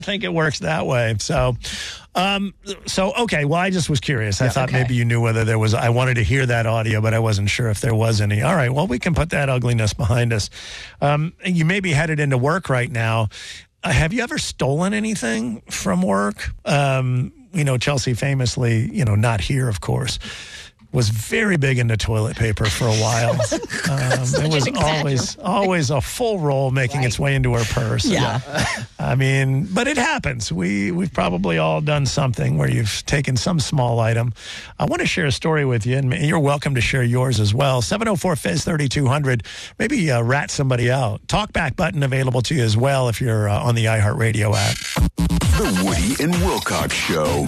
think it works that way. So okay. Well, I just was curious. I thought maybe you knew whether there was. I wanted to hear that audio, but I wasn't sure if there was any. All right. Well, we can put that ugliness behind us. You may be headed into work right now. Have you ever stolen anything from work? Chelsea famously, not here, of course, was very big into toilet paper for a while. It was always a full roll making its way into her purse. Yeah. But it happens. We've probably all done something where you've taken some small item. I want to share a story with you, and you're welcome to share yours as well. 704-FIZ-3200. Maybe rat somebody out. Talkback button available to you as well if you're on the iHeartRadio app. The Woody and Wilcox Show.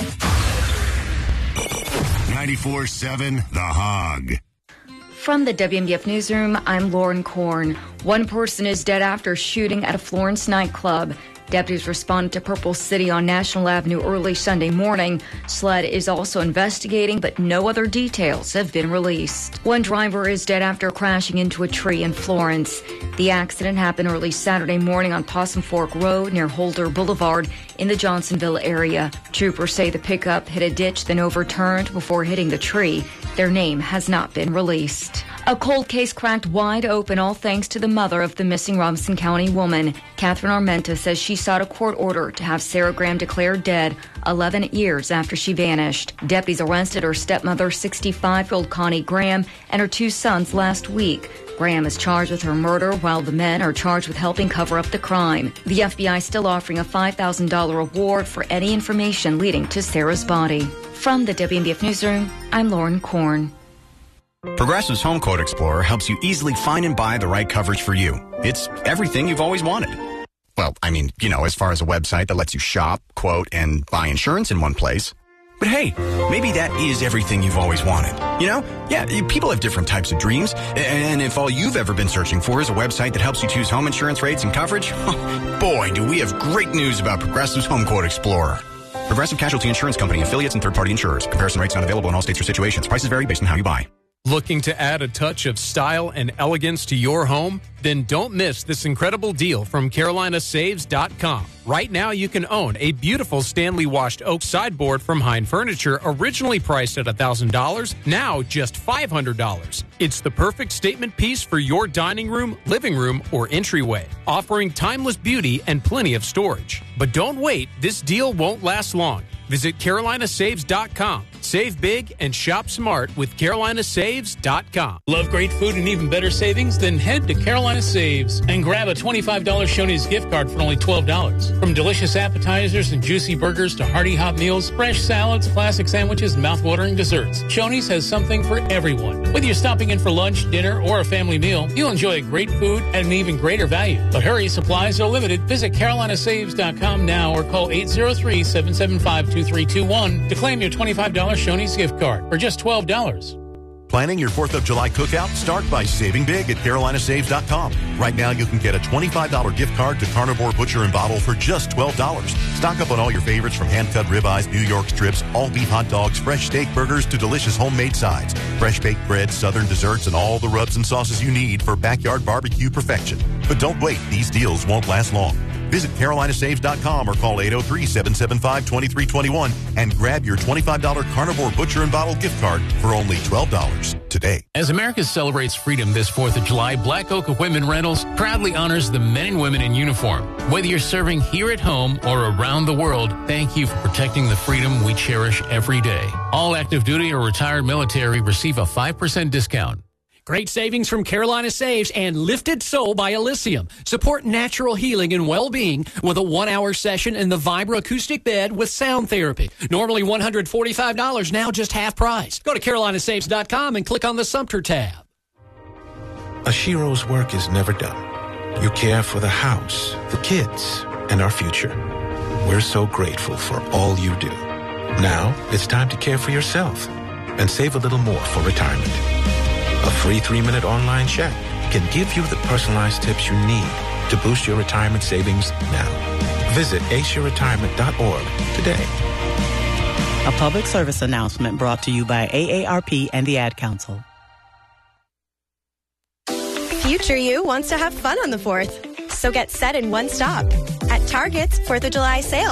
94.7 The Hog. From the WNBF Newsroom, I'm Lauren Korn. One person is dead after shooting at a Florence nightclub. Deputies responded to Purple City on National Avenue early Sunday morning. SLED is also investigating, but no other details have been released. One driver is dead after crashing into a tree in Florence. The accident happened early Saturday morning on Possum Fork Road near Holder Boulevard in the Johnsonville area. Troopers say the pickup hit a ditch, then overturned before hitting the tree. Their name has not been released. A cold case cracked wide open, all thanks to the mother of the missing Robinson County woman. Catherine Armenta says she sought a court order to have Sarah Graham declared dead 11 years after she vanished. Deputies arrested her stepmother, 65-year-old Connie Graham, and her two sons last week. Graham is charged with her murder, while the men are charged with helping cover up the crime. The FBI is still offering a $5,000 reward for any information leading to Sarah's body. From the WNBF Newsroom, I'm Lauren Korn. Progressive's Home Quote Explorer helps you easily find and buy the right coverage for you. It's everything you've always wanted. Well, as far as a website that lets you shop, quote, and buy insurance in one place. But hey, maybe that is everything you've always wanted. People have different types of dreams. And if all you've ever been searching for is a website that helps you choose home insurance rates and coverage, boy, do we have great news about Progressive's Home Quote Explorer. Progressive Casualty Insurance Company, affiliates, and third-party insurers. Comparison rates not available in all states or situations. Prices vary based on how you buy. Looking to add a touch of style and elegance to your home? Then don't miss this incredible deal from CarolinaSaves.com. Right now, you can own a beautiful Stanley washed oak sideboard from Hine Furniture, originally priced at $1,000, now just $500. It's the perfect statement piece for your dining room, living room, or entryway, offering timeless beauty and plenty of storage. But don't wait, this deal won't last long. Visit CarolinaSaves.com. Save big and shop smart with CarolinaSaves.com. Love great food and even better savings? Then head to Carolina Saves and grab a $25 Shoney's gift card for only $12. From delicious appetizers and juicy burgers to hearty hot meals, fresh salads, classic sandwiches, and mouth-watering desserts, Shoney's has something for everyone. Whether you're stopping in for lunch, dinner, or a family meal, you'll enjoy great food at an even greater value. But hurry, supplies are limited. Visit CarolinaSaves.com now or call 803-775-2321 to claim your $25 Shoney's gift card for just $12. Planning your 4th of July cookout? Start by saving big at CarolinaSaves.com. Right now, you can get a $25 gift card to Carnivore Butcher and Bottle for just $12. Stock up on all your favorites from hand-cut ribeyes, New York strips, all-beef hot dogs, fresh steak burgers to delicious homemade sides, fresh baked bread, southern desserts, and all the rubs and sauces you need for backyard barbecue perfection. But don't wait. These deals won't last long. Visit CarolinaSaves.com or call 803-775-2321 and grab your $25 Carnivore Butcher and Bottle gift card for only $12 today. As America celebrates freedom this 4th of July, Black Oak Equipment Rentals proudly honors the men and women in uniform. Whether you're serving here at home or around the world, thank you for protecting the freedom we cherish every day. All active duty or retired military receive a 5% discount. Great savings from Carolina Saves and Lifted Soul by Elysium. Support natural healing and well-being with a 1-hour session in the Vibra acoustic bed with sound therapy. Normally $145, now just half price. Go to CarolinaSaves.com and click on the Sumter tab. A Shiro's work is never done. You care for the house, the kids, and our future. We're so grateful for all you do. Now it's time to care for yourself and save a little more for retirement. A free 3-minute online chat can give you the personalized tips you need to boost your retirement savings now. Visit aceyourretirement.org today. A public service announcement brought to you by AARP and the Ad Council. Future you wants to have fun on the 4th. So get set in one stop at Target's 4th of July sale.